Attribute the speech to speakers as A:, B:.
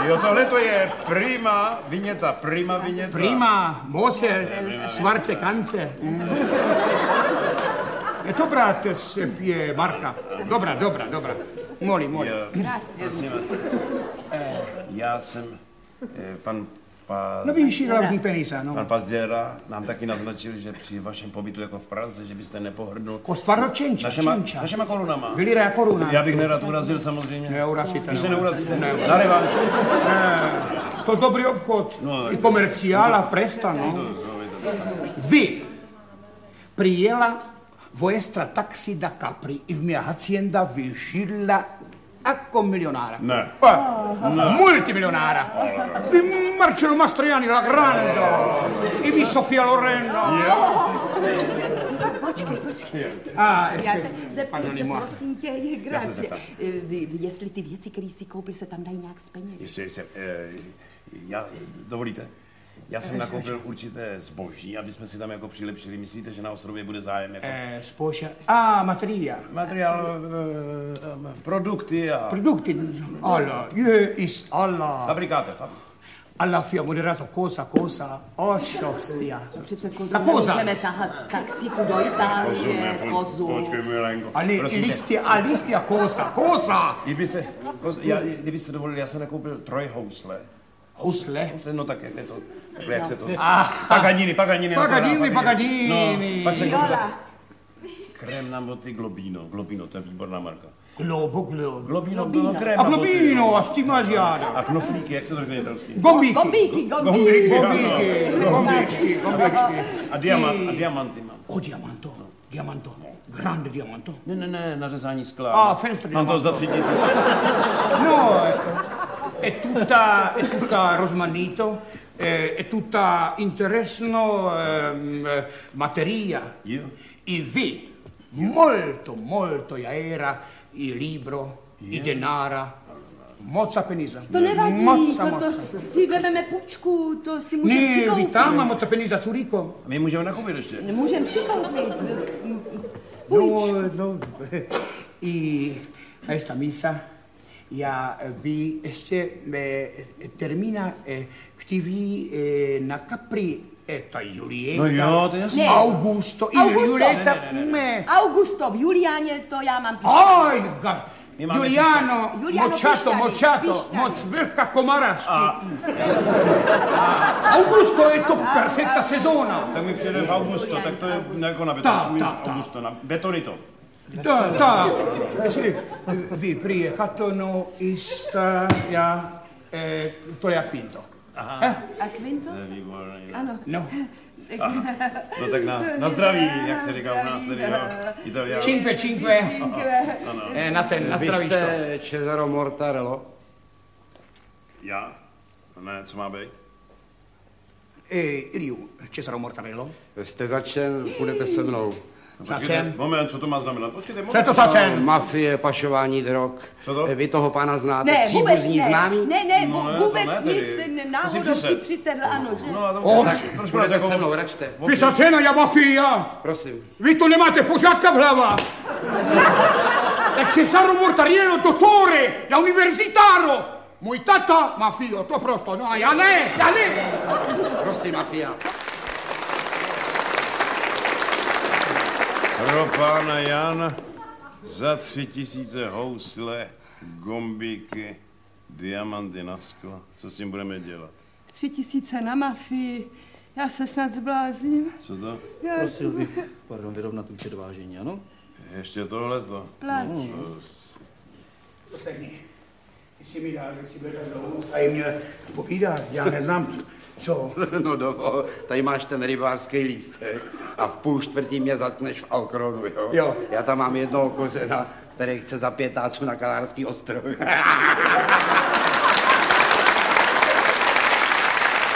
A: Jo, tohle to je prima viněta.
B: Prima, Mosel, Schwarze Kance. Dobrá, to je Marka. Dobrá. Moli.
A: Prosím vás. Já jsem pan
B: No víš, hlavní peníze, no.
A: Pan Pazděra nám taky naznačil, že při vašem pobytu jako v Praze, že byste nepohrdnul našema korunama.
B: Vylira koruna.
A: Já bych nerad urazil samozřejmě.
B: Neurazíte.
A: Když se neurazíte, na revanš.
B: To dobrý obchod. I komerciála, presta, no. Vy přijela vuestra taxi da Capri e mia azienda vigila jako milionára.
A: Ne.
B: Multimilionára. Vy Marcello Mastroianni, la Grande. I vy Sofia Loren.
C: Počkej.
B: Já
C: se zeptám se, prosím tě, grazie. Jestli ty věci, které si koupil, se tam dají nějak zpeněžit.
A: Jestli, dovolíte? Já jsem nakoupil určité zboží, aby jsme si tam jako přilepšili. Myslíte, že na ostrově bude zájem jako...
B: Zboží. Materiál.
A: Produkty a...
B: Produkty. Alla.
A: Fabrikáte.
B: Alla fia moderato cosa. Ostia.
C: Přece kozu nemůžeme tahat z taxíku do Itálie. Kozu.
A: Počkej, Milenko.
B: Listia cosa.
A: Kdybyste dovolili, já jsem nakoupil trojhousle.
B: Housle?
A: No tak jak je to, jak se to... Paganini.
B: Paganini.
A: Pak jsem koupil krém na boty Globino, to je výborná marka. Globino, krém na boty.
B: Globino, a s tím máš jáda.
A: A knoflíky, jak se to řekne italsky?
C: Gombíky.
A: A diamanty mám.
B: Diamanto. Grande diamanto.
A: Ne, nařezání skla. Mám to za 3 000.
B: No, è tutta rosmanito, è tutta interesno materia.
A: Io?
B: I vi, molto era il libro, i denara. Moca peníze.
C: To nevadí, to si vezmeme půjčku, to si můžeme přikoupit.
B: Ne, vy tam má moca peníze, Curiko.
A: My můžeme nakoupit ještě.
C: Můžeme přikoupit.
B: No, i questa misa ja vi ještě termina ktiví na Capri ta Julieta.
A: No jo, to je jasný.
B: Augusto. Julieta.
C: Ne. Augusto, v Juliáně to já mám píšťat.
B: Oj, Juliano, močato, moc velká komarašky. Augusto je to perfekta sezóna.
A: Tak mi přijde v Augusto, tak to je jako na beton. Augusto, na betonito.
B: Sì, vi priecatono to je Quinto.
C: A Quinto?
A: To je výborný.
C: Ano.
B: No.
A: No tak na zdraví, jak se říká u nás tady, Italiano.
B: Cinque. Na zdraví.
D: Vy jste Cesaro Mortarello?
A: Já? Ne, co má být?
B: Io, Cesaro Mortarello.
D: Jste začen, půjdete se mnou.
A: Počkejte, moment, co to má znamenat? Počkejte,
B: Co je to začen?
D: Mafie, pašování drog.
A: Co to?
D: Vy toho pána znáte?
C: Ne,
D: příbuzní známí?
C: Ne, vůbec nic, náhodou si přisedl, ano, že?
A: Trošku
D: půjdete se mnou, račte.
B: Pisacena ja mafia.
D: Prosím.
B: Vy to nemáte pořádka v hlavách. Cesaro Mortariello, dottore, da universitaro. Můj tata, mafio, to prosto, no, já ne.
D: Prosím, mafia.
A: Pro pána Jana za 3 000 housle, gombíky, diamanty na sklo. Co s tím budeme dělat?
C: 3 000 na mafii. Já se snad zblázním.
A: Co to?
E: Prosil bych, vyrovnat účet vážení, ano?
A: Ještě tohleto.
C: Plať.
B: Ty jsi mi dal, že si bude a je mě povídat, já neznám, co.
D: No dovol, tady máš ten rybářský lístek a v 3:30 mě zatkneš v Alkronu, jo? Já tam mám jednoho kořena, který chce za 5 táců na Kanárský ostrovy.